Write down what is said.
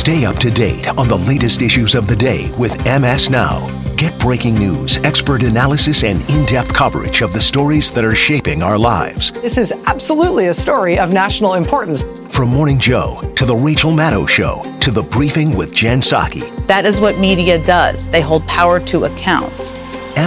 Stay up to date on the latest issues of the day with MS Now. Get breaking news, expert analysis, and in-depth coverage of the stories that are shaping our lives. This is absolutely a story of national importance. From Morning Joe to The Rachel Maddow Show to The Briefing with Jen Psaki. That is what media does. They hold power to account.